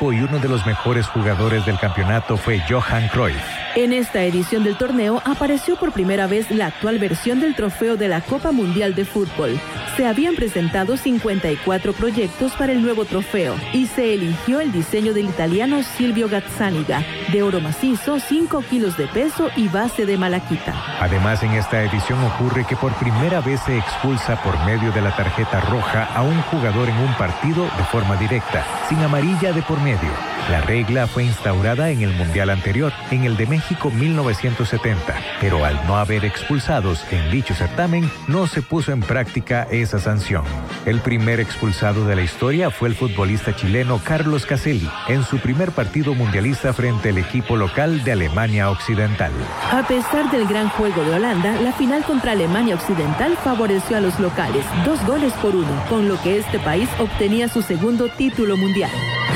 equipo y uno de los mejores jugadores del campeonato fue Johan Cruyff. En esta edición del torneo apareció por primera vez la actual versión del trofeo de la Copa Mundial de Fútbol. Se habían presentado 54 proyectos para el nuevo trofeo y se eligió el diseño del italiano Silvio Gazzaniga, de oro macizo, 5 kilos de peso y base de malaquita. Además, en esta edición ocurre que por primera vez se expulsa por medio de la tarjeta roja a un jugador en un partido de forma directa, sin amarilla de por medio. La regla fue instaurada en el Mundial anterior, en el de México 1970, pero al no haber expulsados en dicho certamen, no se puso en práctica esa sanción. El primer expulsado de la historia fue el futbolista chileno Carlos Caselli, en su primer partido mundialista frente al equipo local de Alemania Occidental. A pesar del gran juego de Holanda, la final contra Alemania Occidental favoreció a los locales, 2-1, con lo que este país obtenía su segundo título mundial.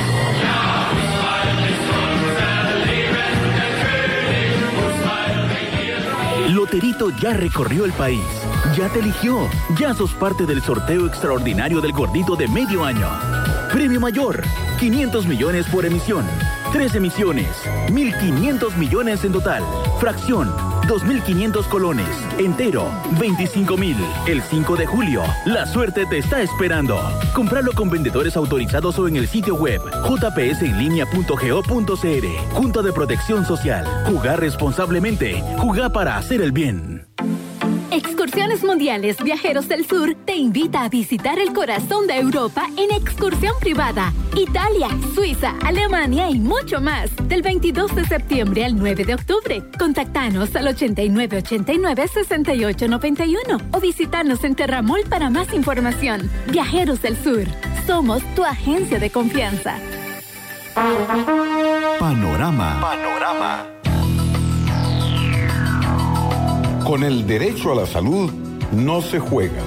Loterito ya recorrió el país, ya te eligió, ya sos parte del sorteo extraordinario del gordito de medio año. Premio mayor, 500 millones por emisión, 3 emisiones, 1.500 millones en total. Fracción, 2.500 colones. Entero, 25.000. El 5 de julio, la suerte te está esperando. Cómpralo con vendedores autorizados o en el sitio web jpsenlinea.go.cr. Junta de Protección Social. Jugar responsablemente. Jugar para hacer el bien. Excursiones Mundiales Viajeros del Sur te invita a visitar el corazón de Europa en excursión privada. Italia, Suiza, Alemania y mucho más. Del 22 de septiembre al 9 de octubre. Contactanos al 8989-6891 o visitanos en Terramol para más información. Viajeros del Sur. Somos tu agencia de confianza. Panorama. Con el derecho a la salud no se juega.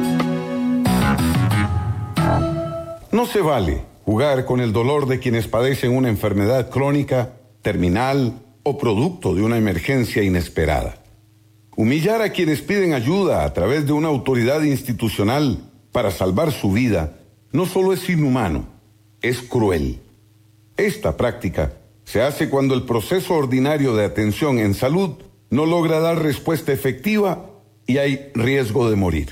No se vale jugar con el dolor de quienes padecen una enfermedad crónica, terminal o producto de una emergencia inesperada. Humillar a quienes piden ayuda a través de una autoridad institucional para salvar su vida no solo es inhumano, es cruel. Esta práctica se hace cuando el proceso ordinario de atención en salud no logra dar respuesta efectiva y hay riesgo de morir.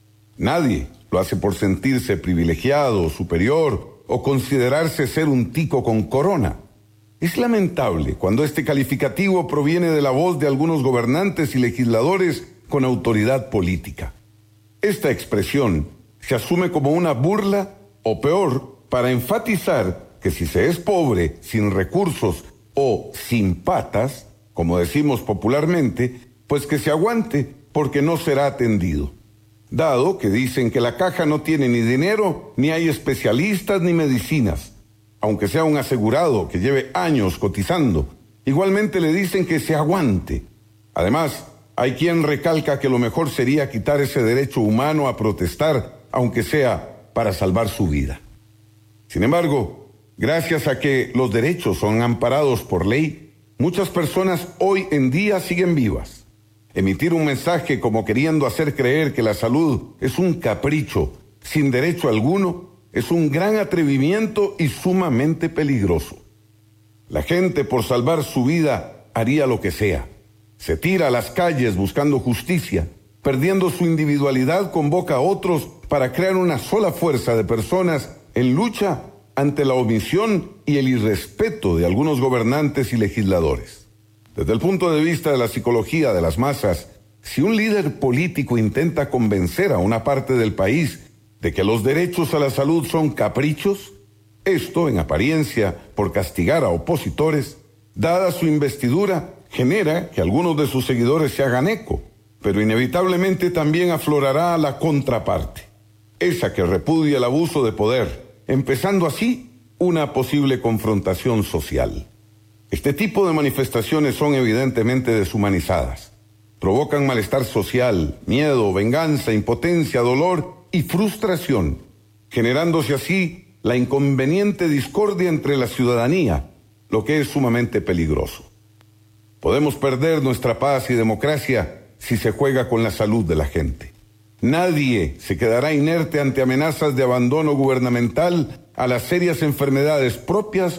Nadie lo hace por sentirse privilegiado, superior o considerarse ser un tico con corona. Es lamentable cuando este calificativo proviene de la voz de algunos gobernantes y legisladores con autoridad política. Esta expresión se asume como una burla o peor para enfatizar que si se es pobre, sin recursos o sin patas, como decimos popularmente, pues que se aguante porque no será atendido. Dado que dicen que la caja no tiene ni dinero, ni hay especialistas ni medicinas, aunque sea un asegurado que lleve años cotizando, igualmente le dicen que se aguante. Además, hay quien recalca que lo mejor sería quitar ese derecho humano a protestar, aunque sea para salvar su vida. Sin embargo, gracias a que los derechos son amparados por ley, muchas personas hoy en día siguen vivas. Emitir un mensaje como queriendo hacer creer que la salud es un capricho sin derecho alguno es un gran atrevimiento y sumamente peligroso. La gente, por salvar su vida, haría lo que sea. Se tira a las calles buscando justicia, perdiendo su individualidad, convoca a otros para crear una sola fuerza de personas en lucha ante la omisión y el irrespeto de algunos gobernantes y legisladores. Desde el punto de vista de la psicología de las masas, si un líder político intenta convencer a una parte del país de que los derechos a la salud son caprichos, esto, en apariencia, por castigar a opositores, dada su investidura, genera que algunos de sus seguidores se hagan eco, pero inevitablemente también aflorará la contraparte, esa que repudia el abuso de poder, empezando así una posible confrontación social. Este tipo de manifestaciones son evidentemente deshumanizadas. Provocan malestar social, miedo, venganza, impotencia, dolor y frustración, generándose así la inconveniente discordia entre la ciudadanía, lo que es sumamente peligroso. Podemos perder nuestra paz y democracia si se juega con la salud de la gente. Nadie se quedará inerte ante amenazas de abandono gubernamental a las serias enfermedades propias